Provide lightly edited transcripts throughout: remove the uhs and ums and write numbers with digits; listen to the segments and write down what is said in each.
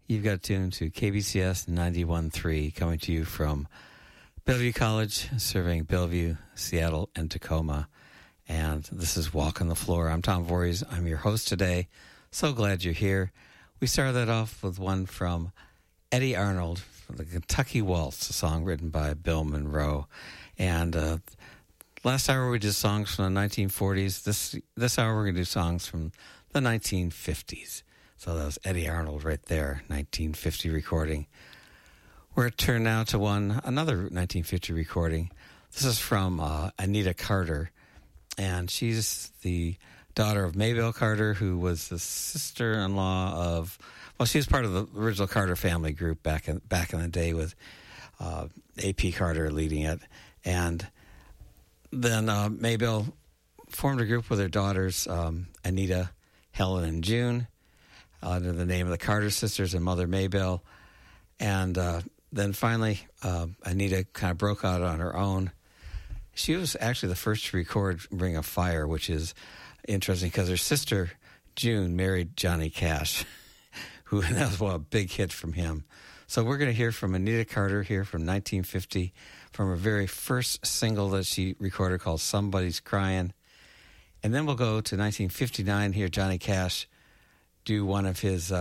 You've got tuned to KBCS 91.3, coming to you from Bellevue College, serving Bellevue, Seattle, and Tacoma. And this is Walk on the Floor. I'm Tom Voorhees. I'm your host today. So glad you're here. We started that off with one from Eddie Arnold, from the Kentucky Waltz, a song written by Bill Monroe. And last hour we did songs from the 1940s. This hour we're going to do songs from the 1950s. So that was Eddie Arnold right there, 1950 recording. We're going to turn now to another 1950 recording. This is from Anita Carter, and she's the daughter of Maybelle Carter, who was the sister-in-law of, well, she was part of the original Carter family group back in the day with A.P. Carter leading it. And then Maybelle formed a group with her daughters, Anita, Helen, and June, under the name of the Carter Sisters and Mother Maybelle. And then finally, Anita kind of broke out on her own. She was actually the first to record Ring of Fire, which is interesting because her sister, June, married Johnny Cash, who that was a big hit from him. So we're going to hear from Anita Carter here from 1950, from her very first single that she recorded called Somebody's Crying. And then we'll go to 1959, hear Johnny Cash do one of his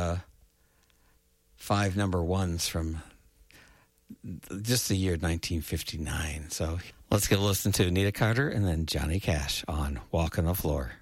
5 number ones from just the year 1959. So let's get a listen to Anita Carter and then Johnny Cash on Walk on the Floor.